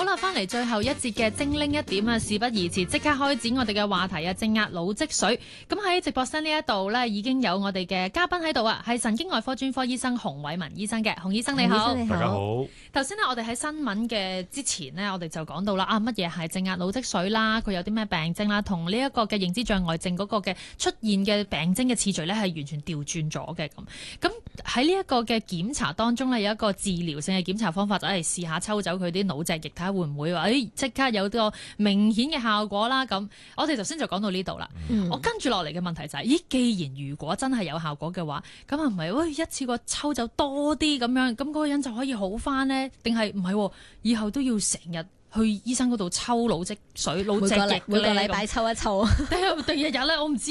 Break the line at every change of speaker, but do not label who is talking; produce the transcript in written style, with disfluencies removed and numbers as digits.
好啦，翻嚟最後一節嘅精靈一點啊，事不宜遲，即刻開展我哋嘅話題啊！正壓腦積水，咁喺直播室呢一度呢，已經有我哋嘅嘉賓喺度啊，係神經外科專科醫生洪偉文醫生嘅，洪醫生你好，
大家好。
頭先呢，我哋喺新聞嘅之前呢，我哋就講到啦，乜嘢係正壓腦積水啦，佢有啲咩病徵啦，同呢一個嘅認知障礙症嗰個嘅出現嘅病徵嘅次序呢，係完全調轉咗嘅咁。咁喺呢一個嘅檢查當中呢，有一個治療性嘅檢查方法，就係試下抽走佢啲腦脊液，睇下會唔會話即刻有個明顯嘅效果啦。咁我哋頭先就講到呢度啦。我跟住落嚟嘅問題就係，既然如果真係有效果嘅話，咁係咪一次過抽走多啲咁樣，咁嗰個人就可以好翻呢？定係唔係？以後都要成日去醫生嗰度抽腦積水、腦脊液，
每個禮拜抽一抽。
第日咧，我唔知。